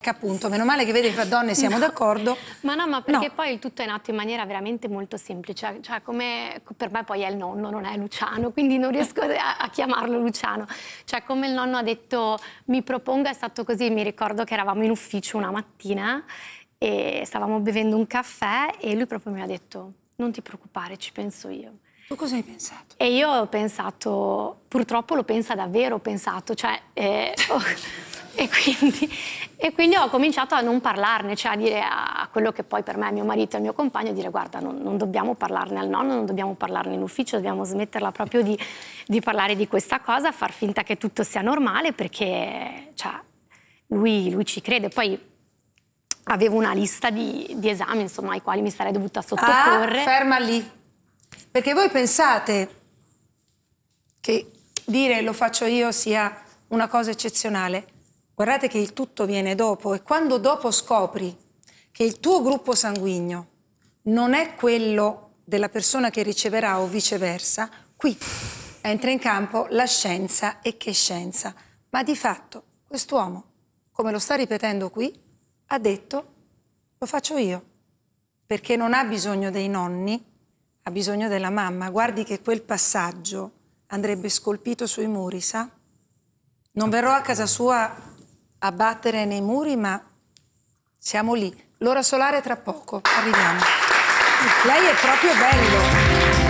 Appunto, meno male che vedi che fra donne siamo d'accordo. Ma no, ma perché poi il tutto è nato in maniera veramente molto semplice, cioè come per me poi è il nonno, non è Luciano, quindi non riesco a chiamarlo Luciano. Cioè come il nonno ha detto mi proponga, è stato così. Mi ricordo che eravamo in ufficio una mattina e stavamo bevendo un caffè e lui proprio mi ha detto non ti preoccupare, ci penso io. Tu cosa hai pensato? E io ho pensato, purtroppo lo pensa davvero, ho pensato, cioè... E quindi ho cominciato a non parlarne, cioè a dire a quello che poi per me è mio marito e il mio compagno, a dire guarda non dobbiamo parlarne al nonno, non dobbiamo parlarne in ufficio, dobbiamo smetterla proprio di parlare di questa cosa, far finta che tutto sia normale perché cioè, lui ci crede. Poi avevo una lista di esami insomma, ai quali mi sarei dovuta sottoporre. Ah, ferma lì. Perché voi pensate che dire lo faccio io sia una cosa eccezionale. Guardate che il tutto viene dopo e quando dopo scopri che il tuo gruppo sanguigno non è quello della persona che riceverà o viceversa, qui entra in campo la scienza e che scienza. Ma di fatto quest'uomo, come lo sta ripetendo qui, ha detto lo faccio io, perché non ha bisogno dei nonni, ha bisogno della mamma. Guardi che quel passaggio andrebbe scolpito sui muri, sa? Non verrò a casa sua a battere nei muri, ma siamo lì. L'ora solare tra poco, arriviamo. Lei è proprio bello.